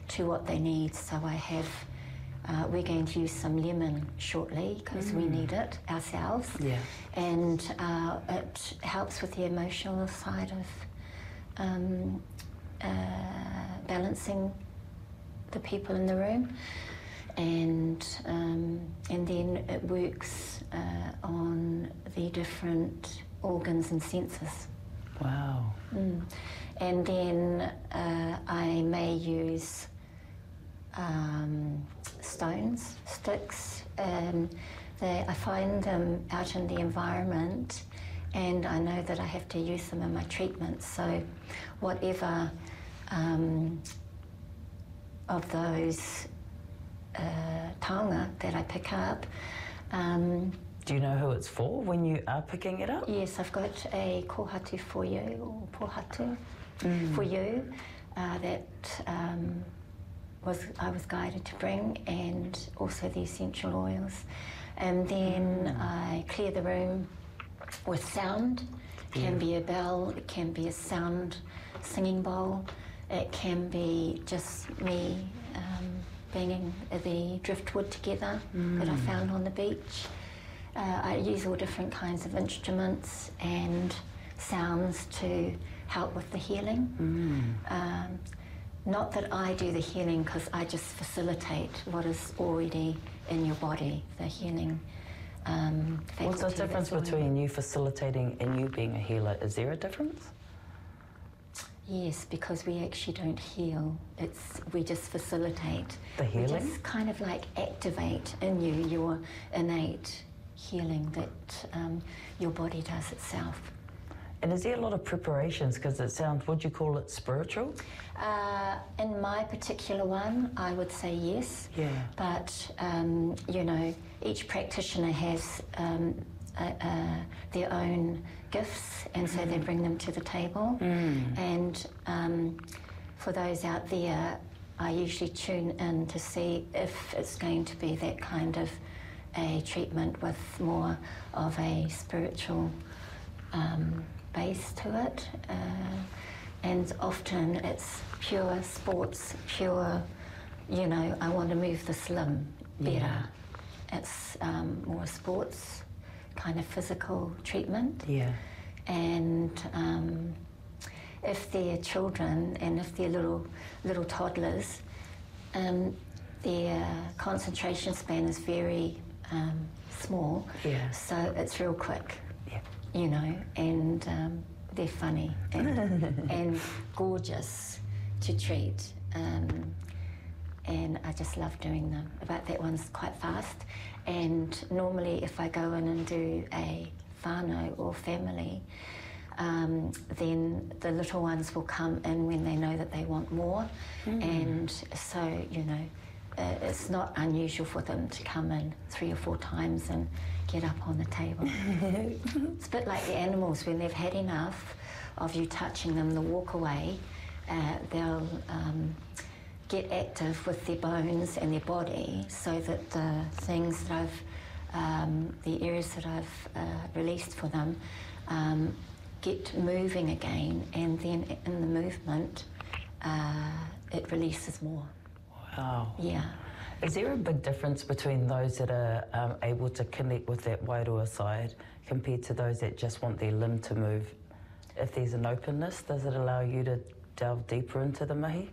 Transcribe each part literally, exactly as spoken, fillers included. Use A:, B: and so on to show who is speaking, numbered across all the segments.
A: to what they need. So I have, uh, we're going to use some lemon shortly because mm. we need it ourselves.
B: Yeah.
A: And uh, it helps with the emotional side of um, uh, balancing the people in the room. And um, and then it works uh, on the different organs and senses.
B: Wow.
A: Mm. And then uh, I may use um, stones, sticks. Um, they, I find them out in the environment, and I know that I have to use them in my treatment. So whatever um, of those Uh, taonga that I pick up. Um,
B: Do you know who it's for when you are picking it up?
A: Yes, I've got a kohatu for you, or pohatu mm. for you, uh, that um, was I was guided to bring, and also the essential oils. And then mm. I clear the room with sound. It can yeah. be a bell, it can be a sound singing bowl, it can be just me um, banging the driftwood together mm. that I found on the beach. Uh, I use all different kinds of instruments and sounds to help with the healing. Mm. Um, not that I do the healing, because I just facilitate what is already in your body, the healing. Um,
B: What's the difference between you facilitating and you being a healer? Is there a difference?
A: Yes, because we actually don't heal. It's we just facilitate.
B: The healing?
A: We just kind of like activate in you your innate healing that um, your body does itself.
B: And is there a lot of preparations? Because it sounds, would you call it spiritual?
A: Uh, in my particular one, I would say yes.
B: Yeah.
A: But, um, you know, each practitioner has um, uh, uh, their own gifts, and so mm. they bring them to the table. Mm. And um, for those out there, I usually tune in to see if it's going to be that kind of a treatment with more of a spiritual um, base to it. Uh, and often it's pure sports, pure, you know, I want to move this limb better. Yeah. It's um, more sports, kind of physical treatment.
B: Yeah.
A: And um, if they're children and if they're little little toddlers, um, their concentration span is very um, small.
B: Yeah.
A: So it's real quick.
B: Yeah.
A: You know, and um, they're funny and, and gorgeous to treat. Um, and I just love doing them. But that one's quite fast. And normally if I go in and do a whānau or family, um, then the little ones will come in when they know that they want more. Mm. And so, you know, uh, it's not unusual for them to come in three or four times and get up on the table. It's a bit like the animals. When they've had enough of you touching them, they'll walk away. Uh, they'll um, get active with their bones and their body, so that the things that I've, um, the areas that I've uh, released for them um, get moving again, and then in the movement uh, it releases more.
B: Wow.
A: Yeah.
B: Is there a big difference between those that are um, able to connect with that wairua side compared to those that just want their limb to move? If there's an openness, does it allow you to delve deeper into the mahi?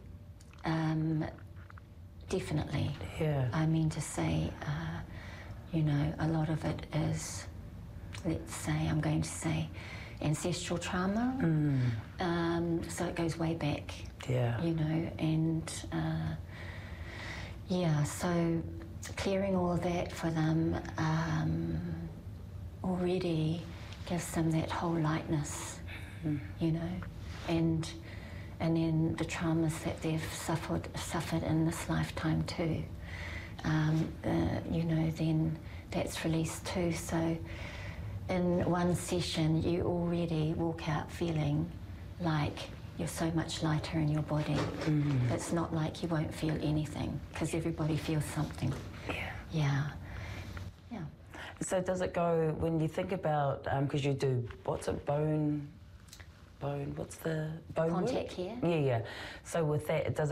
A: Um, definitely.
B: Yeah.
A: I mean to say, uh, you know, a lot of it is, let's say, I'm going to say, ancestral trauma. Mm. Um, so it goes way back.
B: Yeah.
A: You know, and uh, yeah, so clearing all that for them um, already gives them that whole lightness, mm. you know, and and then the traumas that they've suffered suffered in this lifetime too, um, uh, you know, then that's released too. So in one session you already walk out feeling like you're so much lighter in your body. Mm. It's not like you won't feel anything, because everybody feels something.
B: Yeah.
A: Yeah. Yeah.
B: So does it go, when you think about, because um, you do, what's it, bone, bone, what's the bone
A: Contact
B: work?
A: here?
B: Yeah, yeah. So with that, it does